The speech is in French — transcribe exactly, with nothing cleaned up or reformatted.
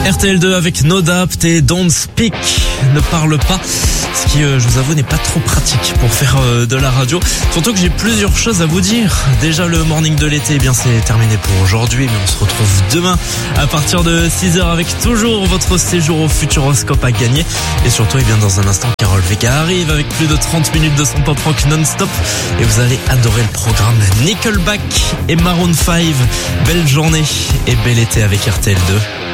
R T L deux avec No Doubt et Don't Speak, ne parle pas, ce qui, euh, je vous avoue, n'est pas trop pratique pour faire euh, de la radio. Surtout que j'ai plusieurs choses à vous dire. Déjà, le morning de l'été, eh bien c'est terminé pour aujourd'hui, mais on se retrouve demain à partir de six heures avec toujours votre séjour au Futuroscope à gagner. Et surtout, eh bien dans un instant, Carole Vega arrive avec plus de trente minutes de son pop rock non-stop. Et vous allez adorer le programme Nickelback et Maroon cinq. Belle journée et bel été avec R T L deux.